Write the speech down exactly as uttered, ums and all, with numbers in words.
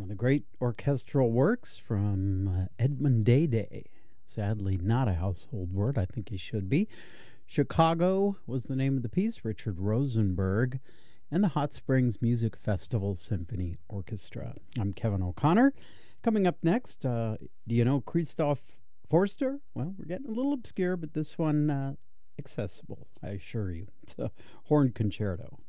the great orchestral works from uh, Edmund Day. Sadly, not a household word. I think he should be. Chicago was the name of the piece. Richard Rosenberg and the Hot Springs Music Festival Symphony Orchestra. I'm Kevin O'Connor. Coming up next, uh, do you know Christoph Forster? Well, we're getting a little obscure, but this one uh, accessible, I assure you. It's a horn concerto.